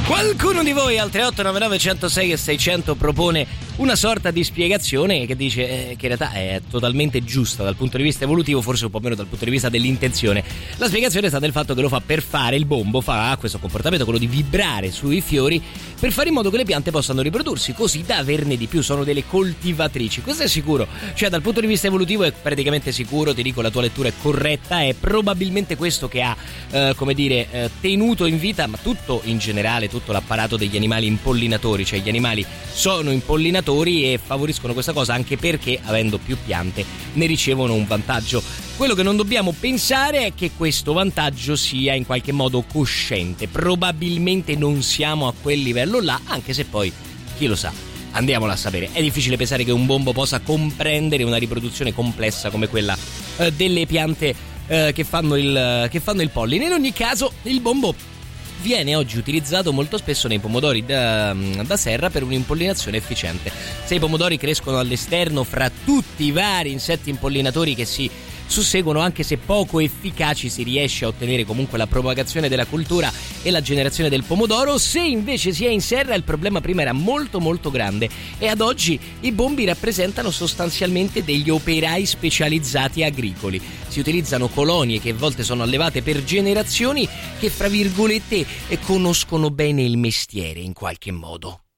Qualcuno di voi al 3899 106 e 600 propone una sorta di spiegazione che dice che in realtà è totalmente giusta dal punto di vista evolutivo, forse un po' meno dal punto di vista dell'intenzione. La spiegazione sta nel fatto che lo fa per fare, il bombo fa questo comportamento, quello di vibrare sui fiori, per fare in modo che le piante possano riprodursi, così da averne di più. Sono delle coltivatrici, questo è sicuro, cioè dal punto di vista evolutivo è praticamente sicuro, ti dico, la tua lettura è corretta, è probabilmente questo che ha tenuto in vita, ma tutto in generale, tutto l'apparato degli animali impollinatori, cioè gli animali sono impollinatori e favoriscono questa cosa anche perché, avendo più piante, ne ricevono un vantaggio. Quello che non dobbiamo pensare è che questo vantaggio sia in qualche modo cosciente. Probabilmente non siamo a quel livello là, anche se poi, chi lo sa, andiamola a sapere. È difficile pensare che un bombo possa comprendere una riproduzione complessa come quella delle piante che fanno il polline. In ogni caso, il bombo viene oggi utilizzato molto spesso nei pomodori da serra per un'impollinazione efficiente. Se i pomodori crescono all'esterno fra tutti i vari insetti impollinatori che si susseguono, anche se poco efficaci, si riesce a ottenere comunque la propagazione della cultura e la generazione del pomodoro. Se invece si è in serra, il problema prima era molto molto grande e ad oggi i bombi rappresentano sostanzialmente degli operai specializzati agricoli. Si utilizzano colonie che a volte sono allevate per generazioni, che fra virgolette conoscono bene il mestiere in qualche modo.